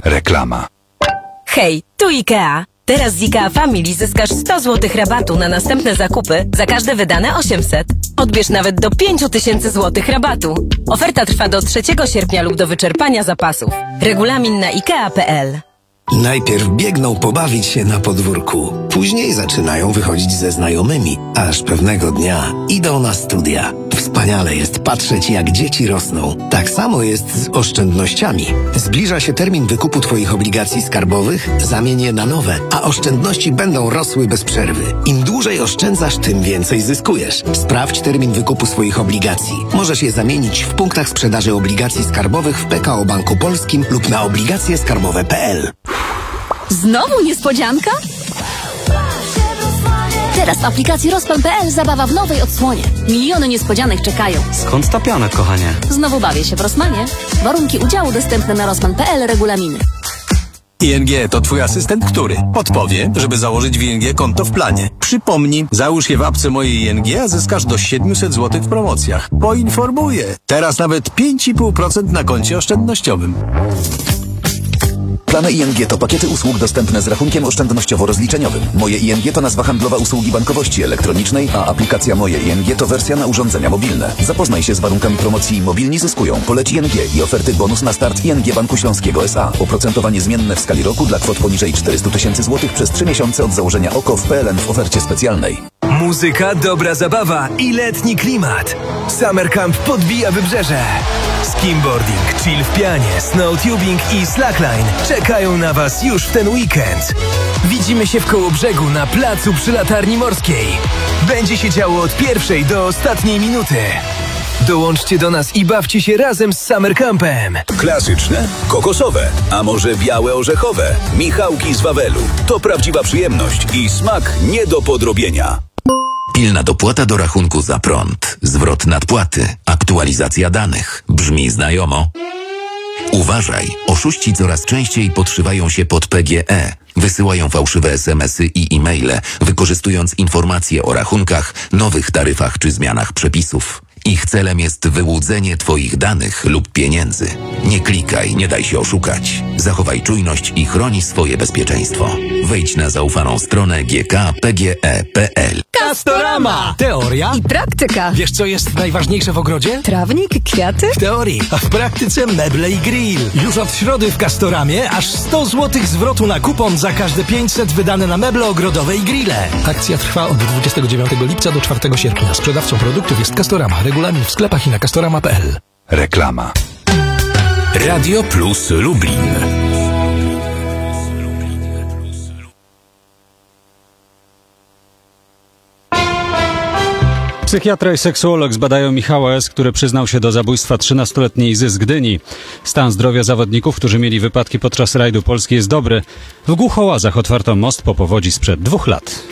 Reklama. Hej, tu IKEA. Teraz z IKEA Family zyskasz 100 zł rabatu na następne zakupy za każde wydane 800. Odbierz nawet do 5000 zł rabatu. Oferta trwa do 3 sierpnia lub do wyczerpania zapasów. Regulamin na ikea.pl. Najpierw biegną pobawić się na podwórku. Później zaczynają wychodzić ze znajomymi, aż pewnego dnia idą na studia. Wspaniale jest patrzeć, jak dzieci rosną. Tak samo jest z oszczędnościami. Zbliża się termin wykupu Twoich obligacji skarbowych, zamień je na nowe, a oszczędności będą rosły bez przerwy. Im dłużej oszczędzasz, tym więcej zyskujesz. Sprawdź termin wykupu swoich obligacji. Możesz je zamienić w punktach sprzedaży obligacji skarbowych w PKO Banku Polskim lub na obligacjeskarbowe.pl. Znowu niespodzianka? Teraz w aplikacji Rozpal.pl zabawa w nowej odsłonie. Miliony niespodzianek czekają. Skąd ta piana, kochanie? Znowu bawię się w Rossmanie. Warunki udziału dostępne na Rossmann.pl, regulaminy. ING to twój asystent, który podpowie, żeby założyć w ING konto w planie. Przypomnij, załóż je w apce mojej ING, a zyskasz do 700 zł w promocjach. Poinformuję. Teraz nawet 5,5% na koncie oszczędnościowym. Plany ING to pakiety usług dostępne z rachunkiem oszczędnościowo-rozliczeniowym. Moje ING to nazwa handlowa usługi bankowości elektronicznej, a aplikacja Moje ING to wersja na urządzenia mobilne. Zapoznaj się z warunkami promocji Mobilni zyskują. Poleć ING i oferty bonus na start ING Banku Śląskiego S.A. Oprocentowanie zmienne w skali roku dla kwot poniżej 400 000 zł przez 3 miesiące od założenia OKO w PLN w ofercie specjalnej. Muzyka, dobra zabawa i letni klimat. Summer Camp podbija wybrzeże. Skimboarding, chill w pianie, snowtubing i slackline czekają na Was już w ten weekend. Widzimy się w Kołobrzegu na placu przy Latarni Morskiej. Będzie się działo od pierwszej do ostatniej minuty. Dołączcie do nas i bawcie się razem z Summer Campem. Klasyczne, kokosowe, a może białe orzechowe. Michałki z Wawelu. To prawdziwa przyjemność i smak nie do podrobienia. Pilna dopłata do rachunku za prąd, zwrot nadpłaty, aktualizacja danych. Brzmi znajomo? Uważaj, oszuści coraz częściej podszywają się pod PGE. Wysyłają fałszywe SMS-y i e-maile, wykorzystując informacje o rachunkach, nowych taryfach czy zmianach przepisów. Ich celem jest wyłudzenie Twoich danych lub pieniędzy. Nie klikaj, nie daj się oszukać. Zachowaj czujność i chroni swoje bezpieczeństwo. Wejdź na zaufaną stronę gkpge.pl. Castorama! Teoria I praktyka. Wiesz, co jest najważniejsze w ogrodzie? Trawnik, kwiaty? W teorii, a w praktyce meble i grill. Już od środy w Castoramie aż 100 zł zwrotu na kupon za każde 500 wydane na meble ogrodowe i grille. Akcja trwa od 29 lipca do 4 sierpnia. Sprzedawcą produktów jest Castorama. Regulamin w sklepach i na castorama.pl. Reklama. Radio Plus Lublin. Psychiatra i seksuolog zbadają Michała S., który przyznał się do zabójstwa 13-letniej Izy z Gdyni. Stan zdrowia zawodników, którzy mieli wypadki podczas rajdu Polski, jest dobry. W Głuchołazach otwarto most po powodzi sprzed 2 lat.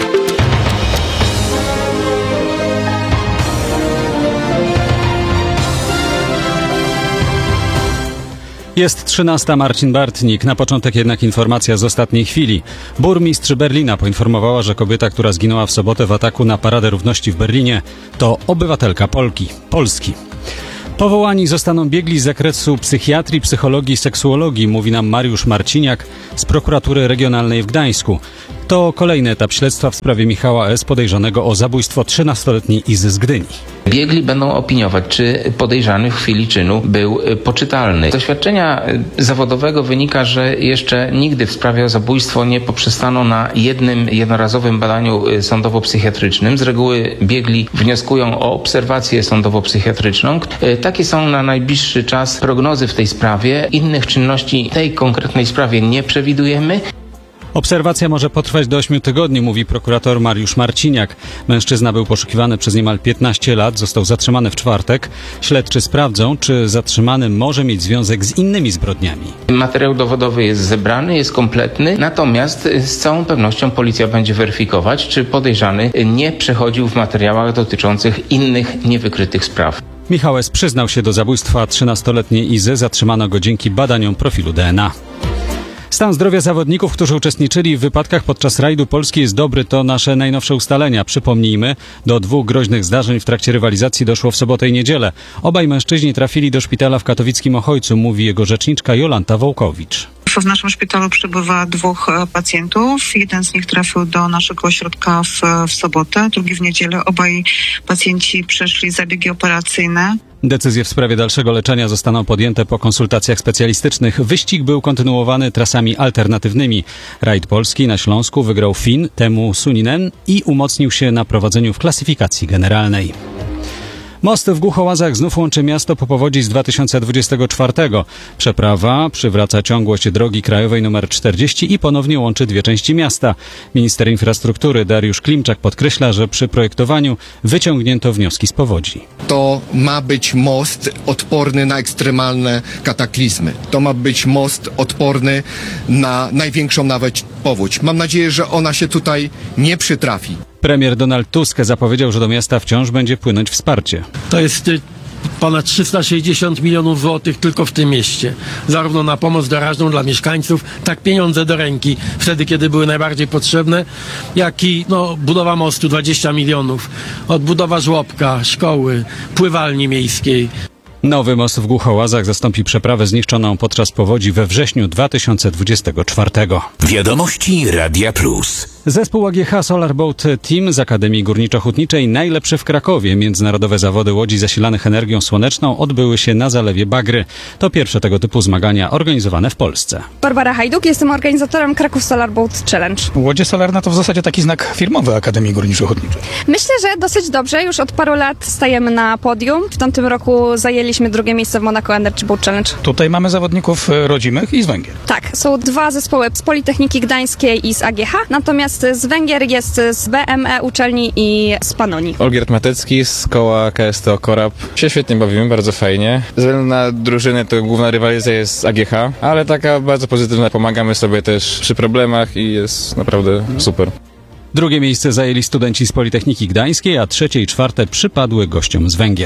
Jest 13. Marcin Bartnik. Na początek jednak informacja z ostatniej chwili. Burmistrz Berlina poinformowała, że kobieta, która zginęła w sobotę w ataku na Paradę Równości w Berlinie, to obywatelka Polski. Powołani zostaną biegli z zakresu psychiatrii, psychologii i seksuologii, mówi nam Mariusz Marciniak z prokuratury regionalnej w Gdańsku. To kolejny etap śledztwa w sprawie Michała S., podejrzanego o zabójstwo 13-letniej Izy z Gdyni. Biegli będą opiniować, czy podejrzany w chwili czynu był poczytalny. Z doświadczenia zawodowego wynika, że jeszcze nigdy w sprawie o zabójstwo nie poprzestano na jednorazowym badaniu sądowo-psychiatrycznym. Z reguły biegli wnioskują o obserwację sądowo-psychiatryczną. Takie są na najbliższy czas prognozy w tej sprawie. Innych czynności w tej konkretnej sprawie nie przewidujemy. Obserwacja może potrwać do 8 tygodni, mówi prokurator Mariusz Marciniak. Mężczyzna był poszukiwany przez niemal 15 lat, został zatrzymany w czwartek. Śledczy sprawdzą, czy zatrzymany może mieć związek z innymi zbrodniami. Materiał dowodowy jest zebrany, jest kompletny, natomiast z całą pewnością policja będzie weryfikować, czy podejrzany nie przechodził w materiałach dotyczących innych niewykrytych spraw. Michał S. przyznał się do zabójstwa 13-letniej Izy, zatrzymano go dzięki badaniom profilu DNA. Stan zdrowia zawodników, którzy uczestniczyli w wypadkach podczas rajdu Polski, jest dobry. To nasze najnowsze ustalenia. Przypomnijmy, do 2 groźnych zdarzeń w trakcie rywalizacji doszło w sobotę i niedzielę. Obaj mężczyźni trafili do szpitala w katowickim Ochojcu, mówi jego rzeczniczka Jolanta Wołkowicz. W naszym szpitalu przebywa 2 pacjentów. Jeden z nich trafił do naszego ośrodka w sobotę, drugi w niedzielę. Obaj pacjenci przeszli zabiegi operacyjne. Decyzje w sprawie dalszego leczenia zostaną podjęte po konsultacjach specjalistycznych. Wyścig był kontynuowany trasami alternatywnymi. Rajd Polski na Śląsku wygrał Fin Teemu Suninen i umocnił się na prowadzeniu w klasyfikacji generalnej. Most w Głuchołazach znów łączy miasto po powodzi z 2024. Przeprawa przywraca ciągłość drogi krajowej nr 40 i ponownie łączy 2 części miasta. Minister infrastruktury Dariusz Klimczak podkreśla, że przy projektowaniu wyciągnięto wnioski z powodzi. To ma być most odporny na ekstremalne kataklizmy. To ma być most odporny na największą nawet powódź. Mam nadzieję, że ona się tutaj nie przytrafi. Premier Donald Tusk zapowiedział, że do miasta wciąż będzie płynąć wsparcie. To jest ponad 360 milionów złotych tylko w tym mieście. Zarówno na pomoc doraźną dla mieszkańców, tak pieniądze do ręki, wtedy kiedy były najbardziej potrzebne, jak i budowa mostu 20 milionów, odbudowa żłobka, szkoły, pływalni miejskiej. Nowy most w Głuchołazach zastąpi przeprawę zniszczoną podczas powodzi we wrześniu 2024. Wiadomości Radia Plus. Zespół AGH Solar Boat Team z Akademii Górniczo-Hutniczej najlepszy w Krakowie. Międzynarodowe zawody łodzi zasilanych energią słoneczną odbyły się na Zalewie Bagry. To pierwsze tego typu zmagania organizowane w Polsce. Barbara Hajduk, jestem organizatorem Kraków Solar Boat Challenge. Łodzie solarne to w zasadzie taki znak firmowy Akademii Górniczo-Hutniczej. Myślę, że dosyć dobrze. Już od paru lat stajemy na podium. W tamtym roku zajęliśmy 2. miejsce w Monaco Energy Boat Challenge. Tutaj mamy zawodników rodzimych i z Węgier. Tak, są 2 zespoły z Politechniki Gdańskiej i z AGH, natomiast z Węgier jest z BME uczelni i z Panonii. Olgierd Matecki z koła KSTO Korab. Się świetnie bawimy, bardzo fajnie. Ze względu na drużyny to główna rywalizacja jest z AGH, ale taka bardzo pozytywna. Pomagamy sobie też przy problemach i jest naprawdę super. 2. miejsce zajęli studenci z Politechniki Gdańskiej, a 3. i 4. przypadły gościom z Węgier.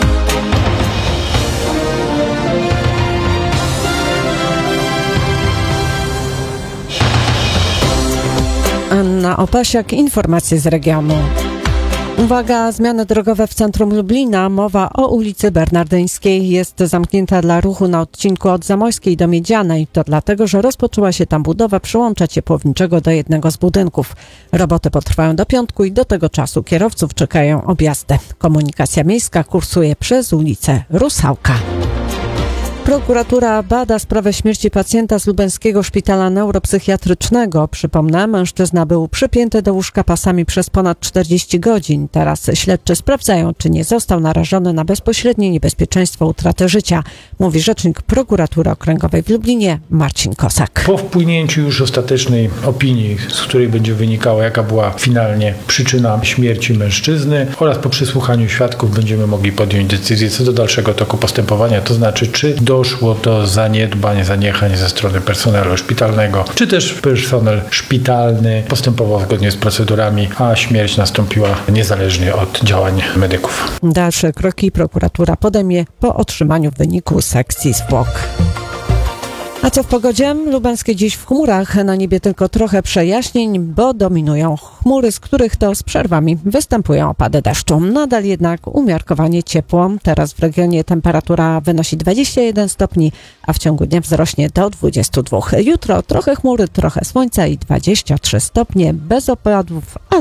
Anna Opasiak, informacje z regionu. Uwaga, zmiany drogowe w centrum Lublina. Mowa o ulicy Bernardyńskiej jest zamknięta dla ruchu na odcinku od Zamojskiej do Miedzianej. To dlatego, że rozpoczęła się tam budowa przyłącza ciepłowniczego do jednego z budynków. Roboty potrwają do piątku i do tego czasu kierowców czekają objazdy. Komunikacja miejska kursuje przez ulicę Rusałka. Prokuratura bada sprawę śmierci pacjenta z lubelskiego szpitala neuropsychiatrycznego. Przypomnę, mężczyzna był przypięty do łóżka pasami przez ponad 40 godzin. Teraz śledczy sprawdzają, czy nie został narażony na bezpośrednie niebezpieczeństwo utraty życia, mówi rzecznik prokuratury okręgowej w Lublinie Marcin Kosak. Po wpłynięciu już ostatecznej opinii, z której będzie wynikało, jaka była finalnie przyczyna śmierci mężczyzny, oraz po przesłuchaniu świadków będziemy mogli podjąć decyzję co do dalszego toku postępowania, to znaczy czy doszło do zaniedbań, zaniechań ze strony personelu szpitalnego, czy też personel szpitalny postępował zgodnie z procedurami, a śmierć nastąpiła niezależnie od działań medyków. Dalsze kroki prokuratura podejmie po otrzymaniu wyniku sekcji zwłok. A co w pogodzie? Lubelskie dziś w chmurach, na niebie tylko trochę przejaśnień, bo dominują chmury, z których to z przerwami występują opady deszczu. Nadal jednak umiarkowanie ciepło. Teraz w regionie temperatura wynosi 21 stopni, a w ciągu dnia wzrośnie do 22. Jutro trochę chmury, trochę słońca i 23 stopnie bez opadów, ale